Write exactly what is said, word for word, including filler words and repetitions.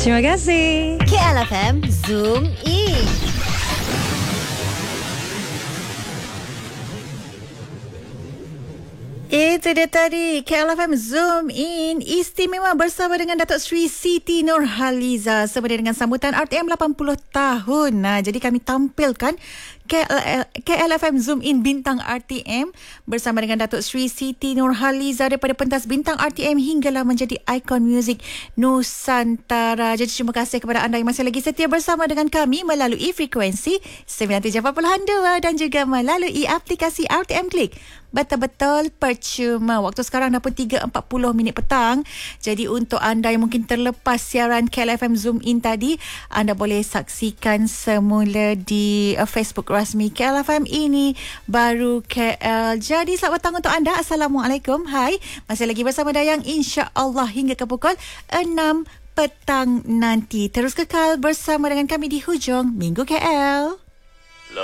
Terima kasih. K L F M Zoom In. Itu dia tadi K L F M Zoom In istimewa bersama dengan Datuk Seri Siti Nurhaliza sebenarnya dengan sambutan R T M lapan puluh tahun. Nah, jadi kami tampilkan K L F M Zoom In Bintang R T M bersama dengan Datuk Seri Siti Nurhaliza daripada pentas Bintang R T M hinggalah menjadi ikon muzik Nusantara. Jadi terima kasih kepada anda yang masih lagi setia bersama dengan kami melalui frekuensi sembilan puluh tujuh perpuluhan dua dan juga melalui aplikasi R T M Klik. Betul-betul percuma. Waktu sekarang dah pun tiga empat puluh minit petang. Jadi untuk anda yang mungkin terlepas siaran K L F M Zoom In tadi, anda boleh saksikan semula di uh, Facebook rasmi K L F M Ini Baru K L. Jadi selamat petang untuk anda. Assalamualaikum. Hai. Masih lagi bersama Dayang, insya-Allah hingga ke pukul enam petang nanti. Terus kekal bersama dengan kami di hujung Minggu K L.